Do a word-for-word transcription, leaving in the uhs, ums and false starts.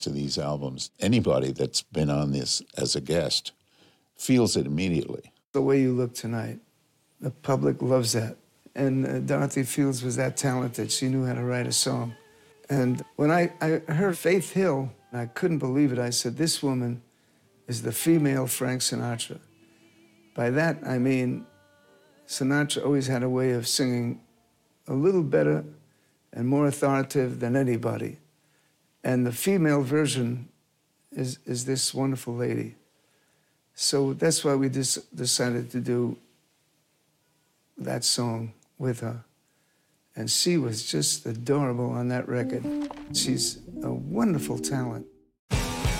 to these albums. Anybody that's been on this as a guest feels it immediately. The way you look tonight, the public loves that. And uh, Dorothy Fields was that talented. She knew how to write a song. And when I, I heard Faith Hill, I couldn't believe it. I said, this woman is the female Frank Sinatra. By that, I mean, Sinatra always had a way of singing a little better and more authoritative than anybody. And the female version is, is this wonderful lady. So that's why we just decided to do that song with her. And she was just adorable on that record. She's a wonderful talent.